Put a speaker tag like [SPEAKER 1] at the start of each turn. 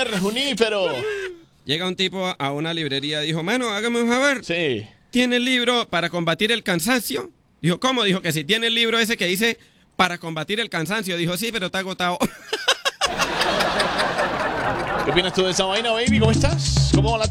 [SPEAKER 1] ser Junípero.
[SPEAKER 2] Llega un tipo a una librería, dijo, mano, hágame un favor.
[SPEAKER 1] Sí.
[SPEAKER 2] ¿Tiene el libro para combatir el cansancio? Dijo, ¿cómo? Dijo que si tiene el libro ese que dice para combatir el cansancio. Dijo, sí, pero está agotado.
[SPEAKER 1] ¿Qué opinas tú de esa vaina, baby? ¿Cómo estás? ¿Cómo va la